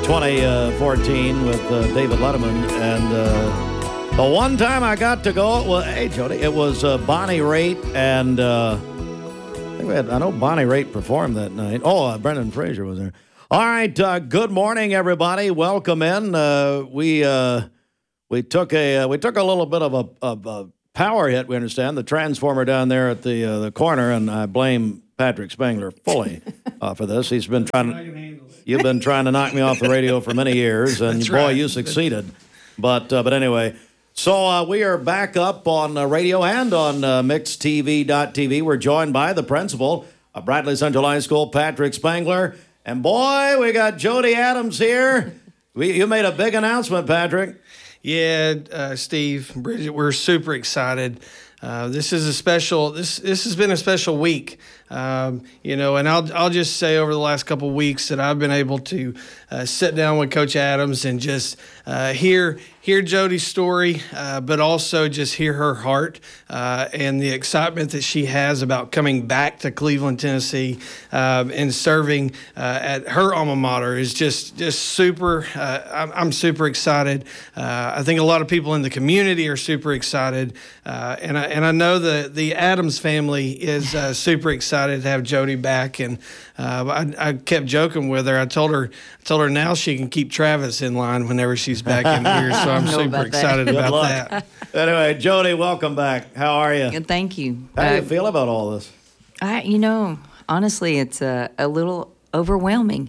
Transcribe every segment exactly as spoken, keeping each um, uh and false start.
twenty fourteen with uh, David Letterman. And uh, the one time I got to go, well, hey, Jody, it was uh, Bonnie Raitt. And uh, I, think we had, I know Bonnie Raitt performed that night. Oh, uh, Brendan Fraser was there. All right, uh, good morning, everybody. Welcome in. Uh, we uh, we took a uh, we took a little bit of a, of a power hit. We understand the transformer down there at the uh, the corner, and I blame Patrick Spangler fully uh, for this. He's been trying to. You've been trying to knock me off the radio for many years, and That's boy, right. you succeeded. But uh, but anyway, so uh, we are back up on uh, radio and on uh, mixed T V dot T V. We're joined by the principal of Bradley Central High School, Patrick Spangler. And boy, we got Jody Adams here. We, you made a big announcement, Patrick. Yeah, uh, Steve, Bridget, we're super excited. Uh, this is a special. This this has been a special week, um, you know. And I'll I'll just say over the last couple of weeks that I've been able to uh, sit down with Coach Adams and just uh, hear hear Jody's story, uh, but also just hear her heart uh, and the excitement that she has about coming back to Cleveland, Tennessee, uh, and serving uh, at her alma mater is just just super. Uh, I'm, I'm super excited. Uh, I think a lot of people in the community are super excited, uh, and I and I know the the Adams family is uh, super excited to have Jody back. And uh, I, I kept joking with her. I told her I told her now she can keep Travis in line whenever she's back in here. So I'm super excited Good about luck. that. Anyway, Jody, welcome back. How are you? Good, thank you. How do you Uh, feel about all this? I, you know, honestly, it's a, a little overwhelming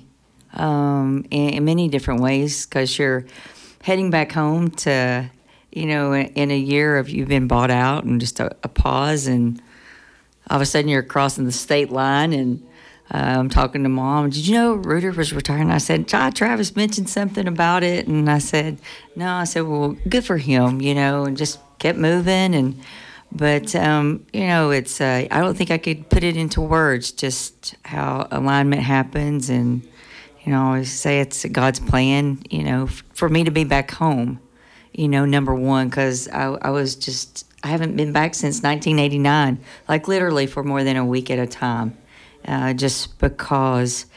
um, in, in many different ways because you're heading back home to, you know, in a year of you've been bought out and just a, a pause, and all of a sudden you're crossing the state line, and uh, I'm talking to Mom. Did you know Reuter was retiring? I said, ah, Travis mentioned something about it, and I said, no. I said, well, good for him, you know, and just kept moving. And but um, you know, it's uh, I don't think I could put it into words just how alignment happens, and you know, I always say it's God's plan, you know, f- for me to be back home. You know, number one, because I, I was just, I haven't been back since nineteen eighty-nine, like literally for more than a week at a time, uh, just because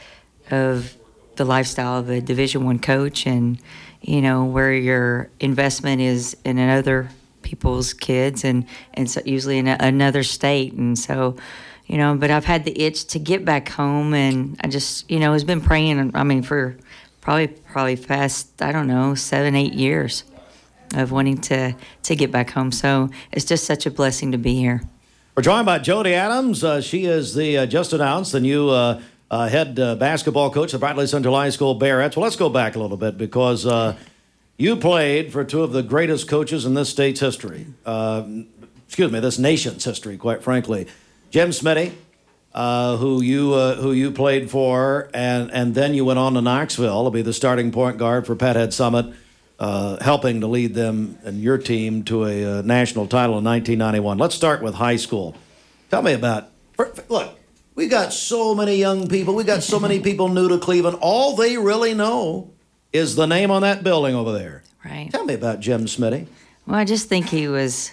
of the lifestyle of a Division One coach, and, you know, where your investment is in other people's kids, and, and so usually in a, another state. And so, you know, but I've had the itch to get back home, and I just, you know, has been praying, I mean, for probably, probably past, I don't know, seven, eight years. Of wanting to, to get back home. So it's just such a blessing to be here. We're joined by Jody Adams. Uh, she is the, uh, just announced, the new uh, uh, head uh, basketball coach of Bradley Central High School Bearettes. Well, let's go back a little bit because uh, you played for two of the greatest coaches in this state's history. Uh, excuse me, this nation's history, quite frankly. Jim Smitty, uh, who you uh, who you played for, and, and then you went on to Knoxville to be the starting point guard for Pat-Head Summit. Uh, helping to lead them and your team to a uh, national title in nineteen ninety-one. Let's start with high school. Tell me about, look, we got so many young people. We got so many people new to Cleveland. All they really know is the name on that building over there. Right. Tell me about Jim Smitty. Well, I just think he was,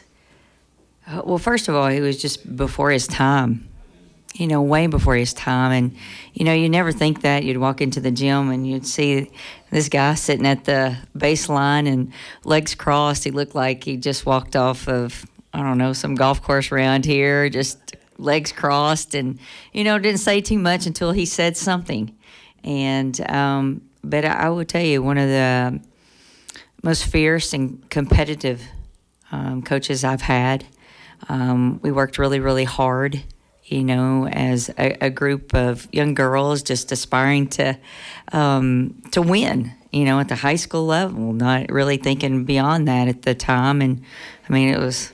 uh, well, first of all, he was just before his time, you know, way before his time. And, you know, you never think that. You'd walk into the gym and you'd see this guy sitting at the baseline and legs crossed. He looked like he just walked off of, I don't know, some golf course around here, just legs crossed. And, you know, didn't say too much until he said something. And, um, but I, I would tell you, one of the most fierce and competitive um, coaches I've had. Um, we worked really, really hard, you know, as a, a group of young girls just aspiring to um, to win, you know, at the high school level, not really thinking beyond that at the time. And, I mean, it was,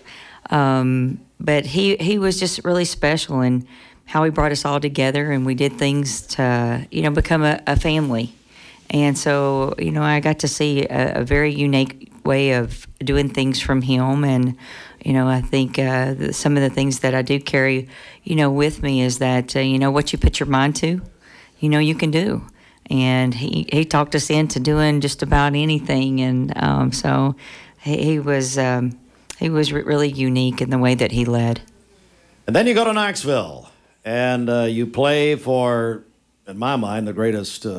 um, but he, he was just really special in how he brought us all together, and we did things to, you know, become a, a family. And so, you know, I got to see a, a very unique way of doing things from him. And, you know, I think uh, the, some of the things that I do carry, you know, with me is that, uh, you know, what you put your mind to, you know, you can do. And he, he talked us into doing just about anything. And um, so he, he was um, he was re- really unique in the way that he led. And then you go to Knoxville, and uh, you play for, in my mind, the greatest uh,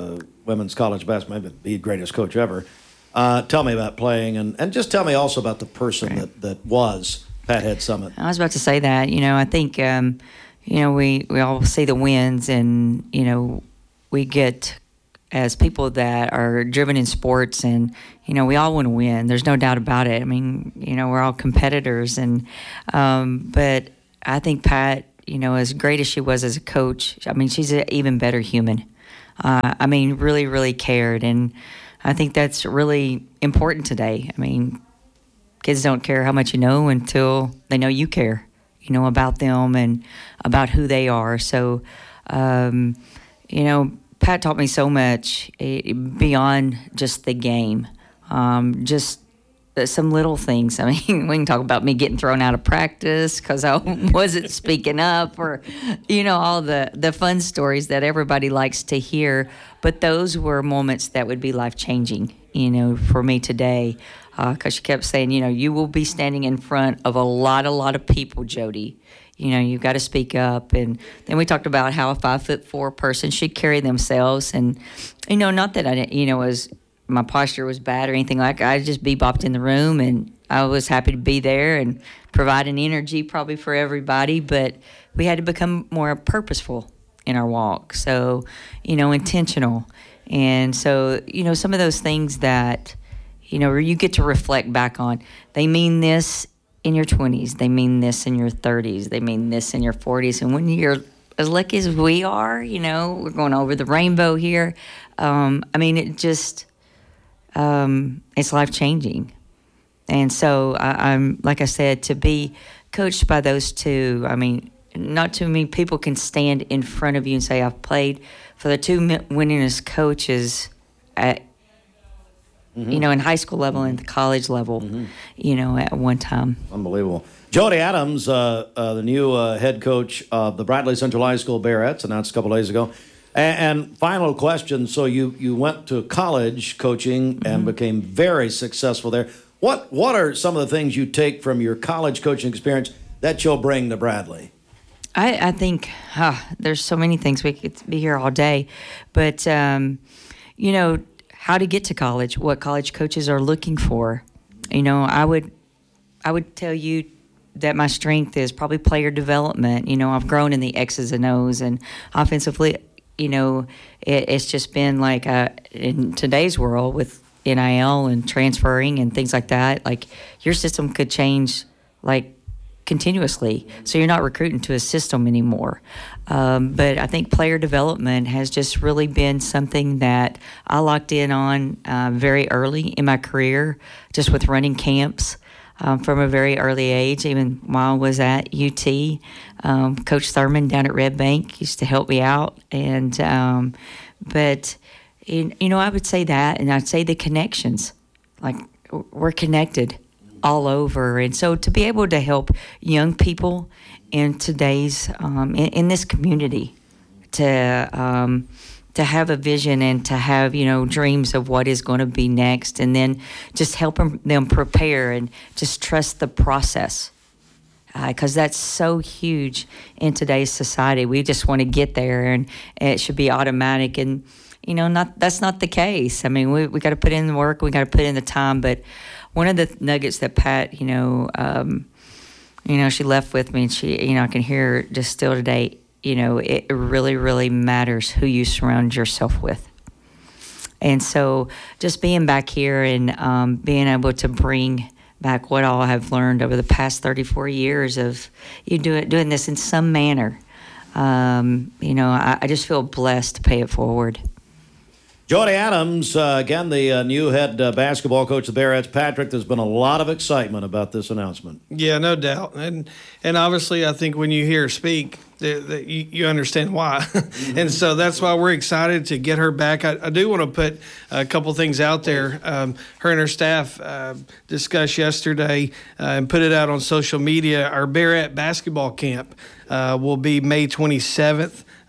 women's college basketball, maybe the greatest coach ever. Uh, tell me about playing, and, and just tell me also about the person Right. that, that was Pat Head Summit. I was about to say that. You know, I think, um, you know, we, we all see the wins, and, you know, we get, as people that are driven in sports, and, you know, we all want to win. There's no doubt about it. I mean, you know, we're all competitors. and um, But I think Pat, you know, as great as she was as a coach, I mean, she's an even better human. Uh, I mean, really, really cared. And I think that's really important today. I mean, kids don't care how much you know until they know you care, you know, about them and about who they are. So, um, you know, Pat taught me so much eh, beyond just the game, um, just some little things. I mean, we can talk about me getting thrown out of practice because I wasn't speaking up, or, you know, all the, the fun stories that everybody likes to hear. But those were moments that would be life-changing, you know, for me today. Because uh, she kept saying, you know, you will be standing in front of a lot, a lot of people, Jody. You know, you've got to speak up. And then we talked about how a five foot four person should carry themselves. And, you know, not that I, didn't, you know, was my posture was bad or anything like that. I just bebopped in the room, and I was happy to be there and provide an energy probably for everybody. But we had to become more purposeful in our walk. So, you know, intentional. And so, you know, some of those things that, you know, you get to reflect back on, they mean this in your twenties, they mean this in your thirties, they mean this in your forties. And when you're as lucky as we are, you know, we're going over the rainbow here. Um, I mean, it just, um, it's life-changing. And so I, I'm, like I said, to be coached by those two, I mean, not too many people can stand in front of you and say, I've played for the two winningest coaches at, mm-hmm. you know, in high school level and the college level, mm-hmm. you know, at one time. Unbelievable. Jody Adams, uh, uh, the new uh, head coach of the Bradley Central High School Bearettes, announced a couple days ago. And, and final question, so you, you went to college coaching mm-hmm. and became very successful there. What, what are some of the things you take from your college coaching experience that you'll bring to Bradley? I, I think uh, there's so many things. We could be here all day. But, um, you know, how to get to college, what college coaches are looking for. You know, I would I would tell you that my strength is probably player development. You know, I've grown in the X's and O's, and offensively, you know, it, it's just been like uh, in today's world with N I L and transferring and things like that, like your system could change like continuously. So you're not recruiting to a system anymore. Um, but I think player development has just really been something that I locked in on uh, very early in my career, just with running camps um, from a very early age, even while I was at U T. Um, Coach Thurman down at Red Bank used to help me out. And um, but, you know, I would say that, and I'd say the connections. Like, we're connected all over. And so to be able to help young people in today's, um, in, in this community, to um, to have a vision and to have, you know, dreams of what is going to be next, and then just help them, them prepare and just trust the process. Because uh, that's so huge in today's society. We just want to get there, and it should be automatic. And, you know, not that's not the case. I mean, we we got to put in the work, we got to put in the time, but one of the nuggets that Pat, you know, um, you know, she left with me, and she, you know, I can hear just still today, you know, it really, really matters who you surround yourself with. And so just being back here and um, being able to bring back what all I've learned over the past thirty-four years of you do it, doing this in some manner, um, you know, I, I just feel blessed to pay it forward. Jody Adams, uh, again, the uh, new head uh, basketball coach of the Bearettes. Patrick, there's been a lot of excitement about this announcement. Yeah, no doubt. And and obviously, I think when you hear her speak, that, that you, you understand why. Mm-hmm. And so that's why we're excited to get her back. I, I do want to put a couple things out there. Um, her and her staff uh, discussed yesterday uh, and put it out on social media. Our Bearette basketball camp uh, will be May twenty-seventh.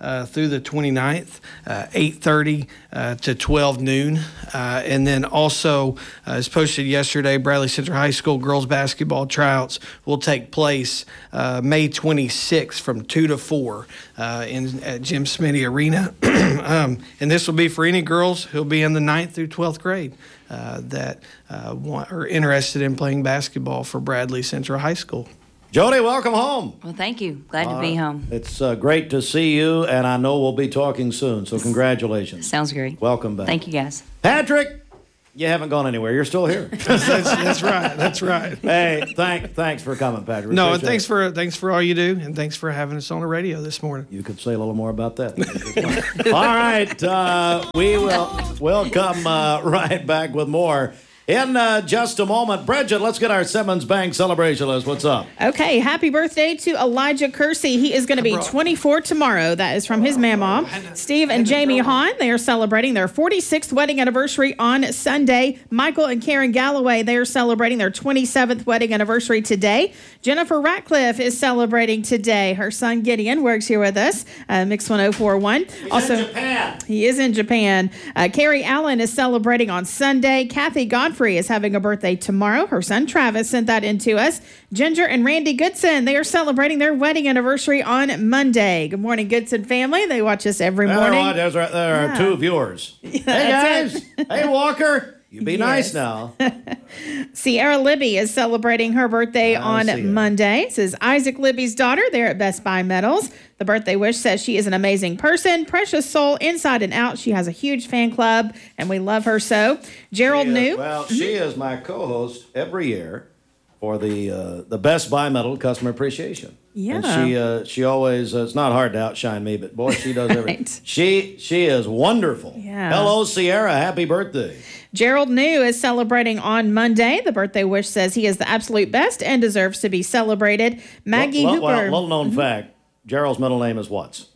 uh, through the twenty-ninth, uh, eight thirty uh, to twelve noon. Uh, and then also, uh, as posted yesterday, Bradley Central High School girls basketball tryouts will take place uh, May twenty-sixth from two to four uh, in at Jim Smitty Arena. um, and this will be for any girls who'll be in the ninth through twelfth grade uh, that uh, want, are interested in playing basketball for Bradley Central High School. Jody, welcome home. Well, thank you. Glad to Uh, be home. It's uh, great to see you, and I know we'll be talking soon, so congratulations. Sounds great. Welcome back. Thank you, guys. Patrick, you haven't gone anywhere. You're still here. that's, that's right. That's right. Hey, thank, thanks for coming, Patrick. No, and Appreciate thanks it. for thanks for all you do, and thanks for having us on the radio this morning. You could say a little more about that. All right, uh, we will we'll come uh, right back with more in uh, just a moment. Bridget, let's get our Simmons Bank celebration list. What's up? Okay, happy birthday to Elijah Kersey. He is going to be twenty-four tomorrow. That is from his mama. Steve and Jamie Hahn, they are celebrating their forty-sixth wedding anniversary on Sunday. Michael and Karen Galloway, they are celebrating their twenty-seventh wedding anniversary today. Jennifer Ratcliffe is celebrating today. Her son Gideon works here with us, uh, Mix one oh four one. He's Also, in Japan. he is in Japan. Uh, Carrie Allen is celebrating on Sunday. Kathy Godfrey is having a birthday tomorrow. Her son Travis sent that in to us. Ginger and Randy Goodson, they are celebrating their wedding anniversary on Monday. Good morning, Goodson family. They watch us every There, morning. are- there's, there are Yeah. two viewers. Hey, that's guys. Hey, Walker. You be nice Yes. now. Sierra Libby is celebrating her birthday I see it. on Monday. This is Isaac Libby's daughter. They're at Best Buy Metals. The birthday wish says she is an amazing person, precious soul, inside and out. She has a huge fan club, and we love her so. Gerald She is- New. Well, she is my co-host every year for the uh, the Best Buy Metal Customer Appreciation. Yeah. And she uh, she always uh, it's not hard to outshine me, but boy, she does everything. Right. She she is wonderful. Yeah. Hello, Sierra. Happy birthday. Gerald New is celebrating on Monday. The birthday wish says he is the absolute best and deserves to be celebrated. Maggie well, Hooper. Well, little known fact: Gerald's middle name is Watts.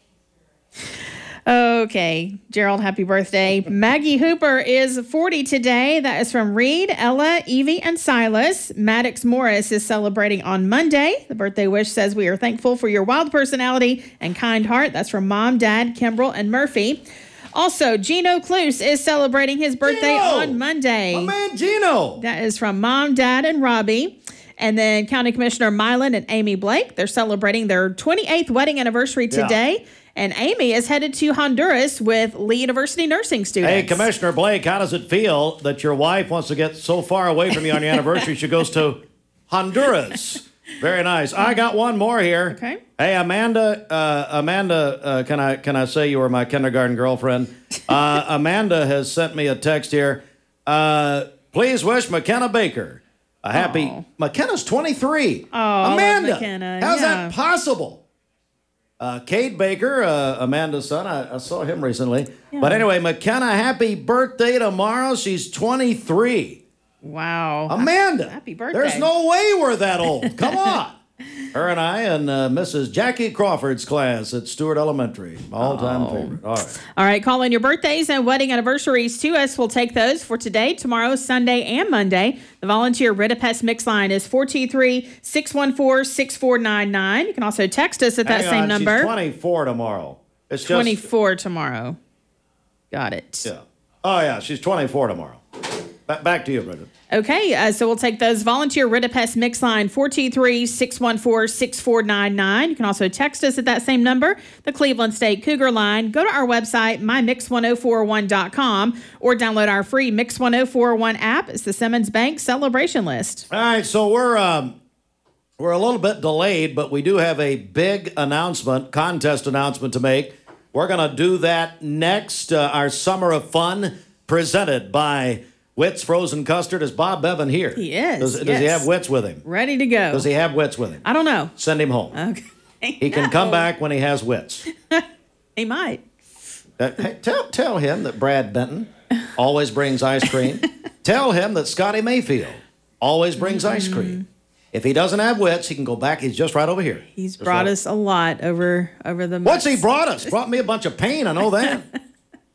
Okay, Gerald, happy birthday. Maggie Hooper is forty today. That is from Reed, Ella, Evie, and Silas. Maddox Morris is celebrating on Monday. The birthday wish says, we are thankful for your wild personality and kind heart. That's from Mom, Dad, Kimbrell, and Murphy. Also, Gino Cluse is celebrating his birthday Gino! on Monday. My man Gino. That is from Mom, Dad, and Robbie. And then County Commissioner Mylan and Amy Blake. They're celebrating their twenty-eighth wedding anniversary Yeah. today. And Amy is headed to Honduras with Lee University nursing students. Hey, Commissioner Blake, how does it feel that your wife wants to get so far away from you on your anniversary she goes to Honduras? Very nice. I got one more here. Okay. Hey, Amanda. Uh, Amanda, uh, can I can I say you were my kindergarten girlfriend? Uh, Amanda has sent me a text here. Uh, please wish McKenna Baker a happy. Aw. McKenna's twenty-three. Oh, I love Amanda, McKenna. how's Yeah. that possible? Uh, Cade Baker, uh, Amanda's son, I, I saw him recently. But anyway, McKenna, happy birthday tomorrow. She's twenty-three. Wow. Amanda, Happy birthday. there's no way we're that old. Come on. Her and I and uh, Missus Jackie Crawford's class at Stewart Elementary. All-time Oh. favorite. All right. All right, call in your birthdays and wedding anniversaries to us. We'll take those for today, tomorrow, Sunday, and Monday. The volunteer Ritapest mix line is four two three, six one four, six four nine nine. You can also text us at that Hang same on, number. She's twenty-four tomorrow. It's just, twenty-four tomorrow. Got it. Yeah. Oh, yeah, she's twenty-four tomorrow. Ba- back to you, Brendan. Okay, uh, so we'll take those volunteer Ritapest mix line four two three, six one four, six four nine nine. You can also text us at that same number, the Cleveland State Cougar line. Go to our website, my mix one oh four one dot com, or download our free Mix one oh four one app. It's the Simmons Bank celebration list. All right, so we're um, we're a little bit delayed, but we do have a big announcement, contest announcement to make. We're going to do that next. Uh, our Summer of Fun presented by Wits Frozen Custard. Is Bob Bevan here? He is, Does, does he yes. have Wits with him? Ready to go. Does he have Wits with him? I don't know. Send him home. Okay. He can come back when he has Wits. He might. Uh, hey, tell, tell him that Brad Benton always brings ice cream. Tell him that Scotty Mayfield always brings Mm-hmm. ice cream. If he doesn't have Wits, he can go back. He's just right over here. He's Just brought right- us a lot over over the What's he months. brought us? Brought me a bunch of pain. I know that.